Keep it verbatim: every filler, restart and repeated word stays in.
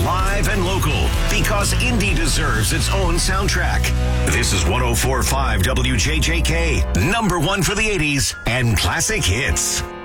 live and local, because indie deserves its own soundtrack. This is one oh four point five W J J K, number one for the eighties and classic hits.